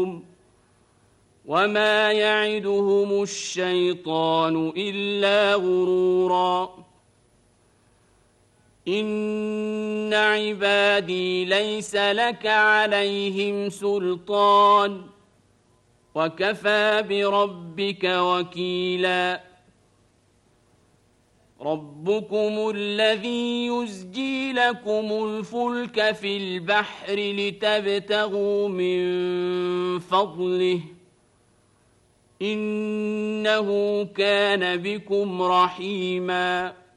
وما يعدهم الشيطان إلا غرورا إن عبادي ليس لك عليهم سلطان وكفى بربك وكيلا ربكم الذي يزجي لكم الفلك في البحر لتبتغوا من فضله إنه كان بكم رحيما